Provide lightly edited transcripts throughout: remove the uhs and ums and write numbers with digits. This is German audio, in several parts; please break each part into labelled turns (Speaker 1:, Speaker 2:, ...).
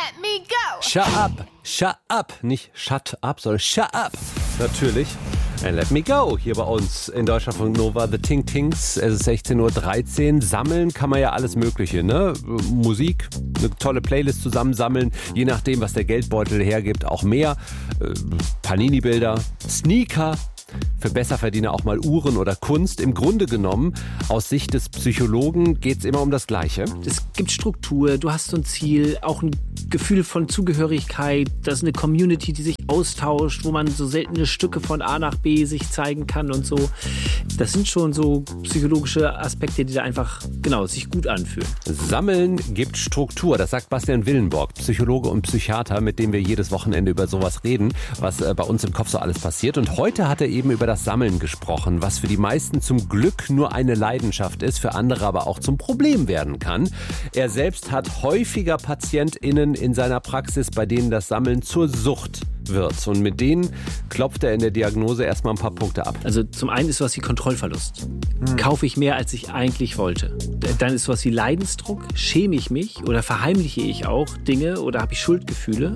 Speaker 1: let me go.
Speaker 2: Shut up, nicht shut up, sondern shut up. Natürlich. And let me go. Hier bei uns in Deutschlandfunk Nova, The Ting Tings. Es ist 16.13 Uhr. Sammeln kann man ja alles Mögliche, ne? Musik, eine tolle Playlist zusammensammeln. Je nachdem, was der Geldbeutel hergibt, auch mehr. Panini-Bilder, Sneaker. Für Besserverdiener auch mal Uhren oder Kunst. Im Grunde genommen, aus Sicht des Psychologen, geht es immer um das Gleiche.
Speaker 3: Es gibt Struktur, du hast so ein Ziel, auch ein Gefühl von Zugehörigkeit. Das ist eine Community, die sich austauscht, wo man so seltene Stücke von A nach B sich zeigen kann und so. Das sind schon so psychologische Aspekte, die da einfach, sich gut anfühlen.
Speaker 2: Sammeln gibt Struktur, das sagt Bastian Willenborg, Psychologe und Psychiater, mit dem wir jedes Wochenende über sowas reden, was bei uns im Kopf so alles passiert. Und heute hat er eben über das Sammeln gesprochen, was für die meisten zum Glück nur eine Leidenschaft ist, für andere aber auch zum Problem werden kann. Er selbst hat häufiger PatientInnen in seiner Praxis, bei denen das Sammeln zur Sucht wird. Und mit denen klopft er in der Diagnose erstmal ein paar Punkte ab.
Speaker 3: Also zum einen ist sowas wie Kontrollverlust. Kaufe ich mehr, als ich eigentlich wollte. Dann ist sowas wie Leidensdruck. Schäme ich mich oder verheimliche ich auch Dinge oder habe ich Schuldgefühle?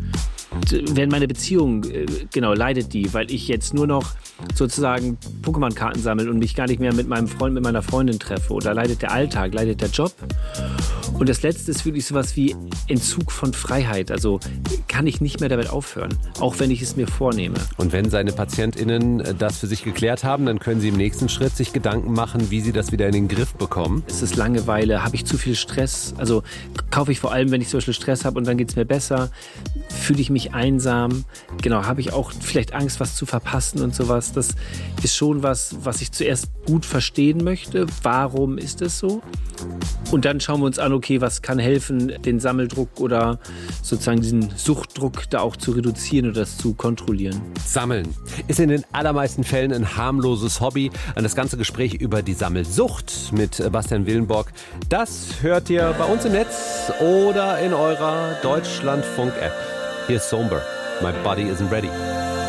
Speaker 3: Wenn meine Beziehung, leidet die, weil ich jetzt nur noch sozusagen Pokémon-Karten sammle und mich gar nicht mehr mit meinem Freund, mit meiner Freundin treffe. Oder leidet der Alltag, leidet der Job. Und das Letzte ist wirklich sowas wie Entzug von Freiheit. Also kann ich nicht mehr damit aufhören, auch wenn ich es mir vornehme.
Speaker 2: Und wenn seine PatientInnen das für sich geklärt haben, dann können sie im nächsten Schritt sich Gedanken machen, wie sie das wieder in den Griff bekommen.
Speaker 3: Ist es Langeweile? Habe ich zu viel Stress? Also kaufe ich vor allem, wenn ich zum Beispiel Stress habe und dann geht es mir besser? Fühle ich mich einsam? Habe ich auch vielleicht Angst, was zu verpassen und sowas? Das ist schon was ich zuerst gut verstehen möchte. Warum ist es so? Und dann schauen wir uns an, okay, was kann helfen, den Sammeldruck oder sozusagen diesen Suchtdruck da auch zu reduzieren oder das zu kontrollieren.
Speaker 2: Sammeln ist in den allermeisten Fällen ein harmloses Hobby. Und das ganze Gespräch über die Sammelsucht mit Bastian Willenborg, das hört ihr bei uns im Netz oder in eurer Deutschlandfunk-App. Hier ist Somber. My body isn't ready.